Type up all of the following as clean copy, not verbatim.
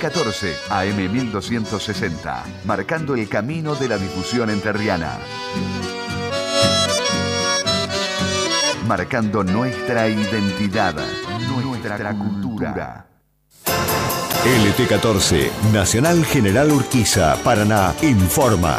LT14, AM 1260, marcando el camino de la difusión entrerriana. Marcando nuestra identidad, nuestra cultura. LT14, Nacional General Urquiza, Paraná, informa.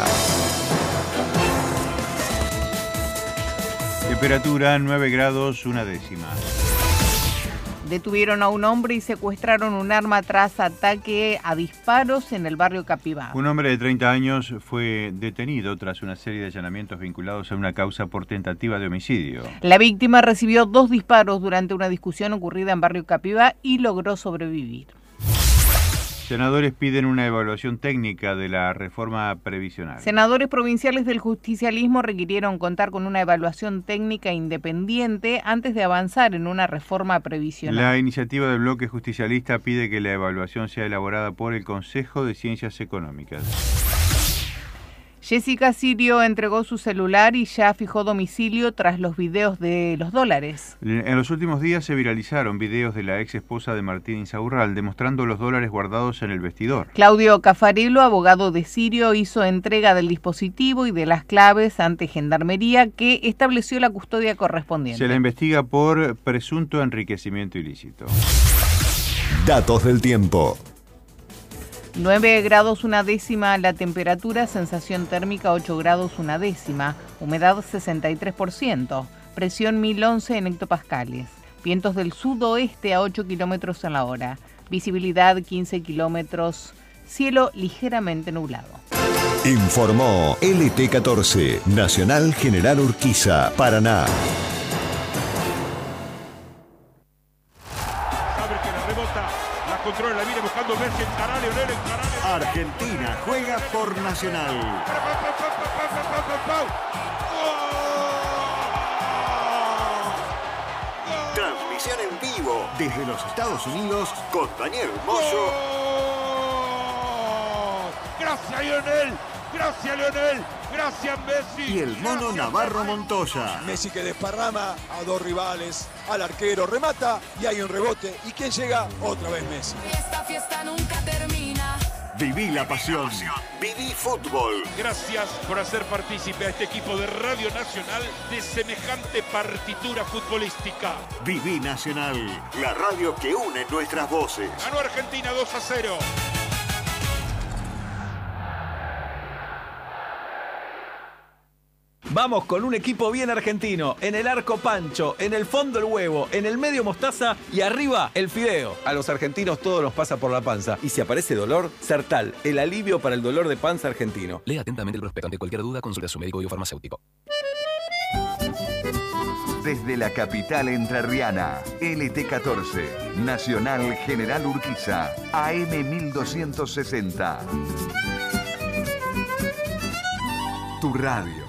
Temperatura 9 grados, 1/10. Detuvieron a un hombre y secuestraron un arma tras ataque a disparos en el barrio Capibá. Un hombre de 30 años fue detenido tras una serie de allanamientos vinculados a una causa por tentativa de homicidio. La víctima recibió 2 disparos durante una discusión ocurrida en barrio Capibá y logró sobrevivir. Senadores piden una evaluación técnica de la reforma previsional. Senadores provinciales del justicialismo requirieron contar con una evaluación técnica independiente antes de avanzar en una reforma previsional. La iniciativa del bloque justicialista pide que la evaluación sea elaborada por el Consejo de Ciencias Económicas. Jessica Sirio entregó su celular y ya fijó domicilio tras los videos de los dólares. En los últimos días se viralizaron videos de la ex esposa de Martín Insaurralde mostrando los dólares guardados en el vestidor. Claudio Cafarello, abogado de Sirio, hizo entrega del dispositivo y de las claves ante Gendarmería, que estableció la custodia correspondiente. Se la investiga por presunto enriquecimiento ilícito. Datos del tiempo. 9 grados 1/10 la temperatura, sensación térmica 8 grados 1/10, humedad 63%, presión 1011 en hectopascales, vientos del sudoeste a 8 kilómetros en la hora, visibilidad 15 kilómetros, cielo ligeramente nublado. Informó LT14, Nacional General Urquiza, Paraná. Controla, viene buscando Messi, encará Lionel, encará. Argentina juega por Nacional. Transmisión en vivo desde los Estados Unidos con Daniel Moyo. Gracias Lionel, gracias Lionel, gracias Messi. Y el mono Navarro Montoya. Messi que desparrama a 2 rivales, al arquero, remata y hay un rebote. ¿Y quién llega? Otra vez Messi. Esta fiesta nunca termina. Viví la pasión. Viví fútbol. Gracias por hacer partícipe a este equipo de Radio Nacional de semejante partitura futbolística. Viví Nacional, la radio que une nuestras voces. Ganó Argentina 2-0. Vamos con un equipo bien argentino. En el arco Pancho, en el fondo el huevo, en el medio mostaza y arriba el fideo. A los argentinos todo nos pasa por la panza. Y si aparece dolor, Sertal, el alivio para el dolor de panza argentino. Lea atentamente el prospecto. Ante cualquier duda, consulte a su médico y o farmacéutico. Desde la capital entrerriana, LT14, Nacional General Urquiza, AM 1260. Tu radio.